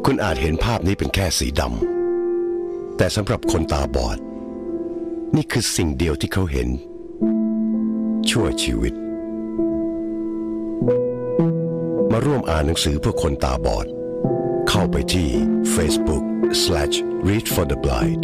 คุณอาจเห็นภาพนี้เป็นแค่สีดำแต่สำหรับคนตาบอดนี่คือสิ่งเดียวที่เขาเห็นชั่วชีวิตมาร่วมอ่านหนังสือเพื่อคนตาบอดเข้าไปที่ Facebook/Read for the Blind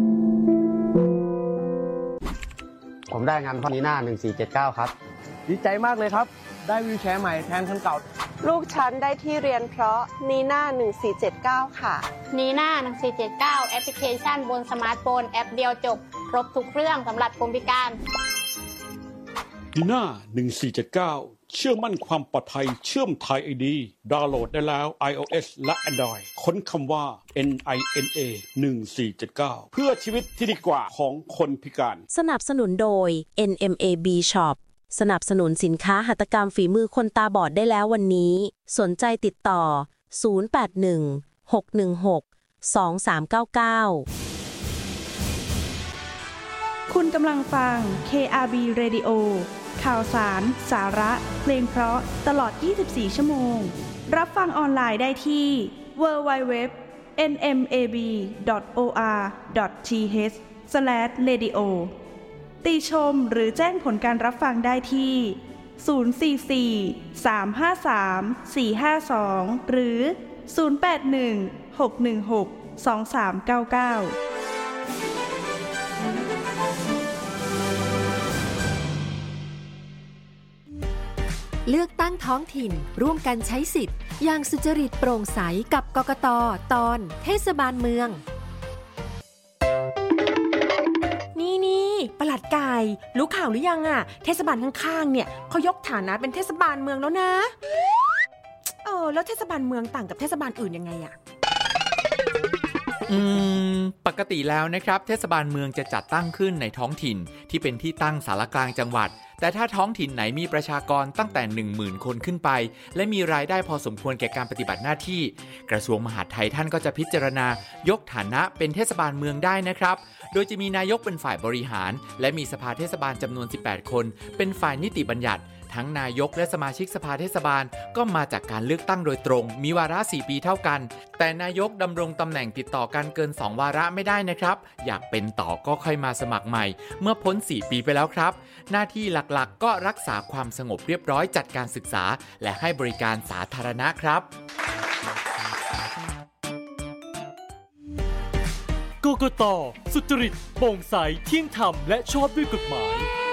ผมได้งานพ่อนีน่า1479ครับดีใจมากเลยครับได้วีลแชร์ใหม่แทนคันเก่าลูกฉันได้ที่เรียนเพราะนีน่า1479ค่ะนีน่า1479แอปพลิเคชันบนสมาร์ทโฟนแอปเดียวจบครบทุกเรื่องสำหรับคนพิการนีน่า1479เชื่อมั่นความปลอดภัยเชื่อมไทย ID ดาวน์โหลดได้แล้ว iOS และ Android ค้นคำว่า NINA 1479เพื่อชีวิตที่ดีกว่าของคนพิการสนับสนุนโดย NMAB Shop สนับสนุนสินค้าหัตถกรรมฝีมือคนตาบอดได้แล้ววันนี้สนใจติดต่อ081 616 2399 คุณกำลังฟัง KRB Radio ข่าวสาร สาระ เพลงเพราะตลอด 24 ชั่วโมง รับฟังออนไลน์ได้ที่ www.nmab.or.th/radio ติชมหรือแจ้งผลการรับฟังได้ที่ 044-353-452 หรือ 081-616-2399 เลือกตั้งท้องถิ่นร่วมกันใช้สิทธิ์อย่างสุจริตโปร่งใสกับกกต.ตอนเทศบาลเมืองนี่ปลัดไก่รู้ข่าวหรือยังอ่ะเทศบาลข้างๆเนี่ยเขายกฐานะเป็นเทศบาลเมืองแล้วนะแล้วเทศบาลเมืองต่างกับเทศบาลอื่นยังไงอ่ะปกติแล้วนะครับเทศบาลเมืองจะจัดตั้งขึ้นในท้องถิ่นที่เป็นที่ตั้งศาลากลางจังหวัดแต่ถ้าท้องถิ่นไหนมีประชากรตั้งแต่ 10,000 คนขึ้นไปและมีรายได้พอสมควรแก่การปฏิบัติหน้าที่กระทรวงมหาดไทยท่านก็จะพิจารณายกฐานะเป็นเทศบาลเมืองได้นะครับโดยจะมีนายกเป็นฝ่ายบริหารและมีสภาเทศบาลจำนวน18คนเป็นฝ่ายนิติบัญญัติทั้งนายกและสมาชิกสภาเทศบาลก็มาจากการเลือกตั้งโดยตรงมีวาระ4ปีเท่ากันแต่นายกดำรงตำแหน่งติดต่อกันเกิน2วาระไม่ได้นะครับอยากเป็นต่อก็ค่อยมาสมัครใหม่เมื่อพ้น4ปีไปแล้วครับหน้าที่หลักๆก็รักษาความสงบเรียบร้อยจัดการศึกษาและให้บริการสาธารณะครับกกต.สุจริตโปร่งใสเที่ยงธรรมและชอบด้วยกฎหมาย